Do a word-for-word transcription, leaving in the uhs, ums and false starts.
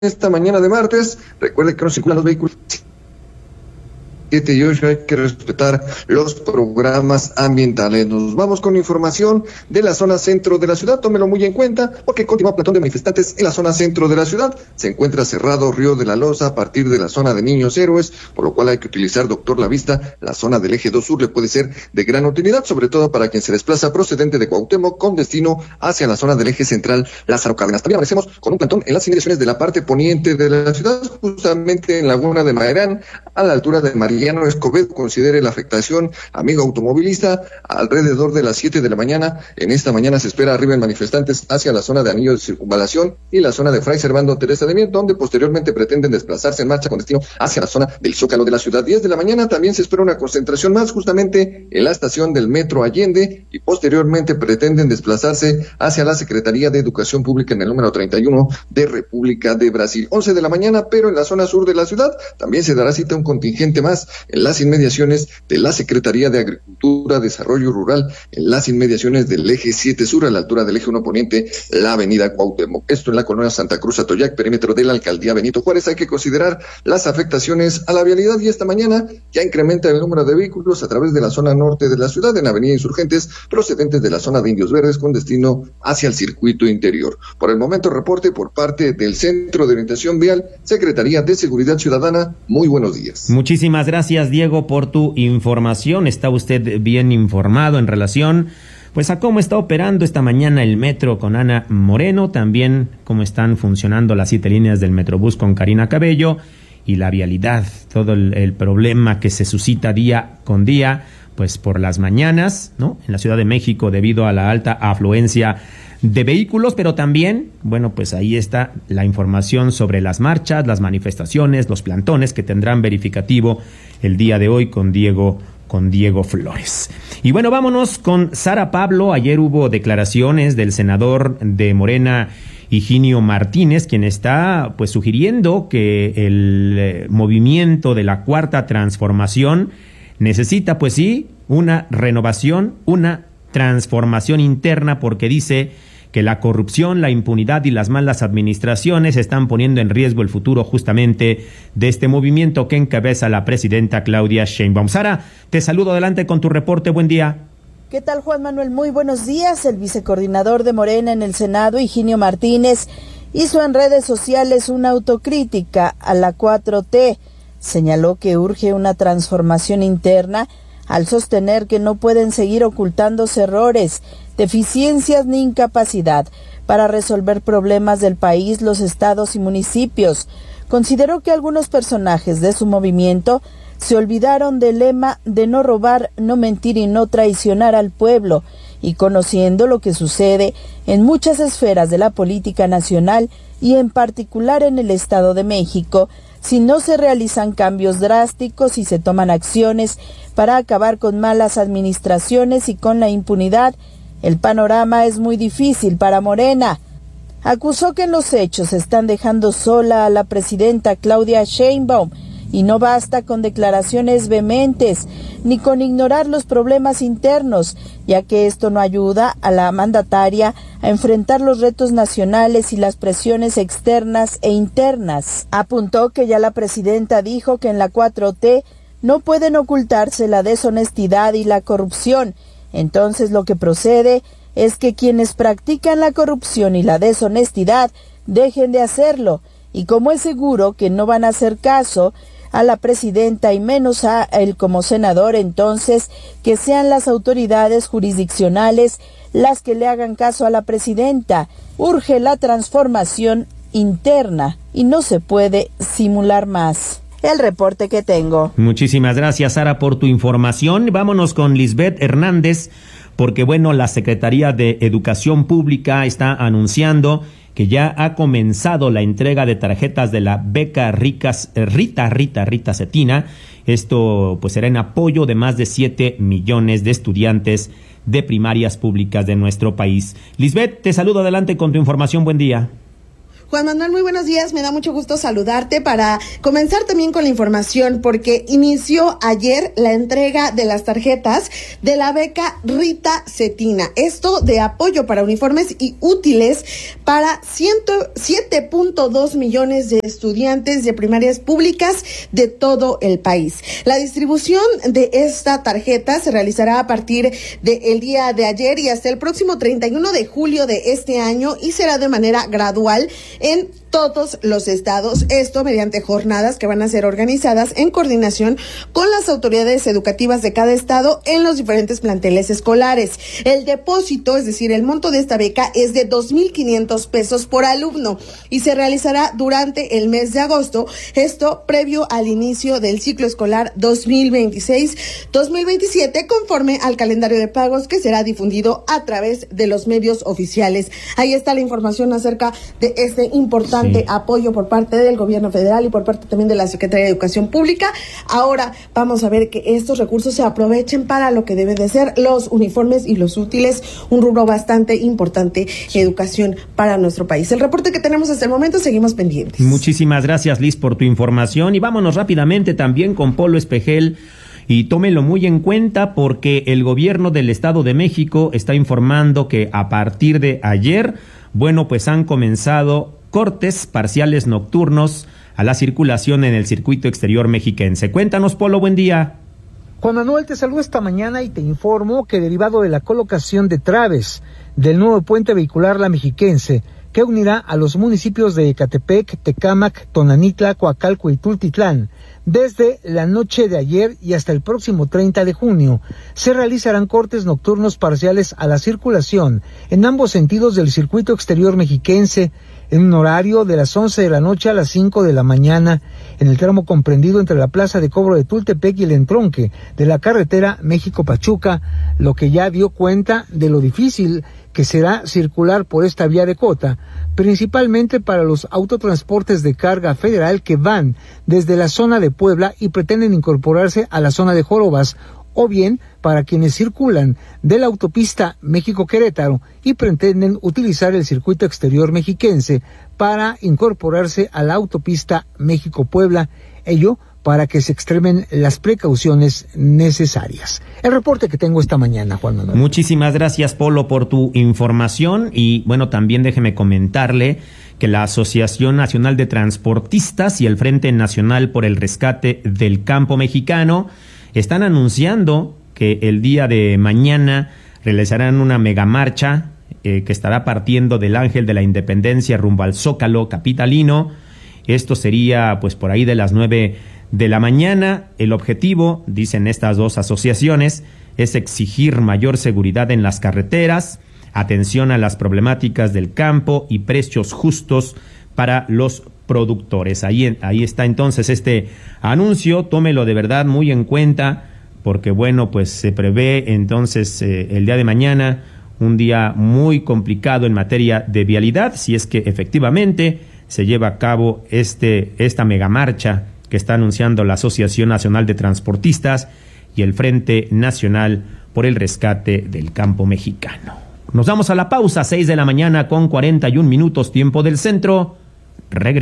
esta mañana de martes. Recuerde que no circulan los vehículos siete y ocho, hay que respetar los programas ambientales. Nos vamos con información de la zona centro de la ciudad. Tómelo muy en cuenta porque continúa plantón de manifestantes en la zona centro de la ciudad. Se encuentra cerrado Río de la Loza a partir de la zona de Niños Héroes, por lo cual hay que utilizar Doctor La Vista. La zona del eje dos sur le puede ser de gran utilidad, sobre todo para quien se desplaza procedente de Cuauhtémoc con destino hacia la zona del eje central Lázaro Cárdenas. También amanecemos con un plantón en las inmediaciones de la parte poniente de la ciudad, justamente en Laguna de Mairán, a la altura de María Escobedo. Considere la afectación, amigo automovilista, alrededor de las siete de la mañana. En esta mañana se espera arriben manifestantes hacia la zona de Anillo de Circunvalación y la zona de Fray Servando Teresa de Mier, donde posteriormente pretenden desplazarse en marcha con destino hacia la zona del Zócalo de la ciudad. diez de la mañana también se espera una concentración más justamente en la estación del Metro Allende y posteriormente pretenden desplazarse hacia la Secretaría de Educación Pública en el número treinta y uno de República de Brasil. once de la mañana, pero en la zona sur de la ciudad también se dará cita un contingente más en las inmediaciones de la Secretaría de Agricultura, Desarrollo Rural, en las inmediaciones del eje siete sur, a la altura del eje uno poniente, la avenida Cuauhtémoc. Esto en la colonia Santa Cruz Atoyac, perímetro de la alcaldía Benito Juárez. Hay que considerar las afectaciones a la vialidad y esta mañana ya incrementa el número de vehículos a través de la zona norte de la ciudad, en avenida Insurgentes, procedentes de la zona de Indios Verdes con destino hacia el circuito interior. Por el momento, reporte por parte del Centro de Orientación Vial, Secretaría de Seguridad Ciudadana. Muy buenos días. Muchísimas gracias, Diego, por tu información. Está usted bien informado en relación pues a cómo está operando esta mañana el metro con Ana Moreno, también cómo están funcionando las siete líneas del Metrobús con Karina Cabello y la vialidad, todo el, el problema que se suscita día con día, pues por las mañanas, ¿no? En la Ciudad de México debido a la alta afluencia de vehículos, pero también, bueno, pues ahí está la información sobre las marchas, las manifestaciones, los plantones que tendrán verificativo el día de hoy con Diego, con Diego Flores. Y bueno, vámonos con Sara Pablo. Ayer hubo declaraciones del senador de Morena, Higinio Martínez, quien está pues sugiriendo que el eh, movimiento de la Cuarta Transformación necesita, pues sí, una renovación, una transformación interna, porque dice que la corrupción, la impunidad y las malas administraciones están poniendo en riesgo el futuro justamente de este movimiento que encabeza la presidenta Claudia Sheinbaum. Sara, te saludo, adelante con tu reporte, buen día. ¿Qué tal, Juan Manuel? Muy buenos días. El vicecoordinador de Morena en el Senado, Higinio Martínez, hizo en redes sociales una autocrítica a la cuatro T. Señaló que urge una transformación interna al sostener que no pueden seguir ocultándose errores, deficiencias ni incapacidad para resolver problemas del país, los estados y municipios. Consideró que algunos personajes de su movimiento se olvidaron del lema de no robar, no mentir y no traicionar al pueblo, y conociendo lo que sucede en muchas esferas de la política nacional y en particular en el Estado de México, si no se realizan cambios drásticos y se toman acciones para acabar con malas administraciones y con la impunidad, el panorama es muy difícil para Morena. Acusó que en los hechos están dejando sola a la presidenta Claudia Sheinbaum y no basta con declaraciones vehementes ni con ignorar los problemas internos, ya que esto no ayuda a la mandataria a enfrentar los retos nacionales y las presiones externas e internas. Apuntó que ya la presidenta dijo que en la cuatro T no pueden ocultarse la deshonestidad y la corrupción. Entonces lo que procede es que quienes practican la corrupción y la deshonestidad dejen de hacerlo, y como es seguro que no van a hacer caso a la presidenta y menos a él como senador, entonces que sean las autoridades jurisdiccionales las que le hagan caso a la presidenta. Urge la transformación interna y no se puede simular más. El reporte que tengo. Muchísimas gracias, Sara, por tu información. Vámonos con Lisbeth Hernández, porque bueno, la Secretaría de Educación Pública está anunciando que ya ha comenzado la entrega de tarjetas de la beca Ricas, Rita, Rita, Rita Cetina. Esto pues será en apoyo de más de siete millones de estudiantes de primarias públicas de nuestro país. Lisbeth, te saludo, adelante con tu información, buen día. Juan Manuel, muy buenos días. Me da mucho gusto saludarte para comenzar también con la información, porque inició ayer la entrega de las tarjetas de la beca Rita Cetina. Esto de apoyo para uniformes y útiles para ciento siete punto dos millones de estudiantes de primarias públicas de todo el país. La distribución de esta tarjeta se realizará a partir del día de ayer y hasta el próximo treinta y uno de julio de este año, y será de manera gradual en todos los estados, esto mediante jornadas que van a ser organizadas en coordinación con las autoridades educativas de cada estado en los diferentes planteles escolares. El depósito, es decir, el monto de esta beca es de dos mil quinientos pesos por alumno y se realizará durante el mes de agosto, esto previo al inicio del ciclo escolar dos mil veintiséis dos mil veintisiete, conforme al calendario de pagos que será difundido a través de los medios oficiales. Ahí está la información acerca de este importante Sí. apoyo por parte del gobierno federal y por parte también de la Secretaría de Educación Pública. Ahora vamos a ver que estos recursos se aprovechen para lo que debe de ser los uniformes y los útiles, un rubro bastante importante, sí. educación para nuestro país. El reporte que tenemos hasta el momento, seguimos pendientes. Muchísimas gracias, Liz, por tu información, y vámonos rápidamente también con Polo Espejel. Y tómelo muy en cuenta porque el gobierno del Estado de México está informando que a partir de ayer, bueno, pues han comenzado cortes parciales nocturnos a la circulación en el circuito exterior mexiquense. Cuéntanos, Polo, buen día. Juan Manuel, te saludo esta mañana y te informo que derivado de la colocación de traves del nuevo puente vehicular La Mexiquense, que unirá a los municipios de Ecatepec, Tecámac, Tonanitla, Coacalco y Tultitlán, desde la noche de ayer y hasta el próximo treinta de junio, se realizarán cortes nocturnos parciales a la circulación en ambos sentidos del circuito exterior mexiquense, en un horario de las once de la noche a las cinco de la mañana, en el tramo comprendido entre la plaza de cobro de Tultepec y el entronque de la carretera México-Pachuca, lo que ya dio cuenta de lo difícil que será circular por esta vía de cota, principalmente para los autotransportes de carga federal que van desde la zona de Puebla y pretenden incorporarse a la zona de Jorobas, o bien para quienes circulan de la autopista México-Querétaro y pretenden utilizar el circuito exterior mexiquense para incorporarse a la autopista México-Puebla, ello para que se extremen las precauciones necesarias. El reporte que tengo esta mañana, Juan Manuel. Muchísimas gracias, Polo, por tu información, y bueno, también déjeme comentarle que la Asociación Nacional de Transportistas y el Frente Nacional por el Rescate del Campo Mexicano están anunciando que el día de mañana realizarán una megamarcha eh, que estará partiendo del Ángel de la Independencia rumbo al Zócalo capitalino. Esto sería pues por ahí de las nueve de la mañana. El objetivo, dicen estas dos asociaciones, es exigir mayor seguridad en las carreteras, atención a las problemáticas del campo y precios justos para los productores. Ahí, ahí está entonces este anuncio, tómelo de verdad muy en cuenta, porque bueno, pues se prevé entonces eh, el día de mañana un día muy complicado en materia de vialidad, si es que efectivamente se lleva a cabo este esta megamarcha que está anunciando la Asociación Nacional de Transportistas y el Frente Nacional por el Rescate del Campo Mexicano. Nos vamos a la pausa, seis de la mañana con cuarenta y un minutos, tiempo del centro. Regresamos.